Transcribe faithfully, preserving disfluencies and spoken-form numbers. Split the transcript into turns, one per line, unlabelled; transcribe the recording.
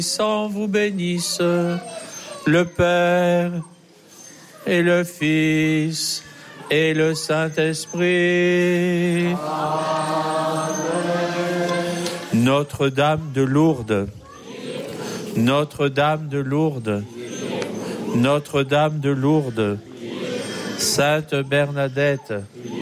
Sans vous bénisse le Père et le Fils et le Saint-Esprit. Amen. Notre-Dame de Lourdes, Notre-Dame de Lourdes, Notre-Dame de Lourdes, Sainte Bernadette,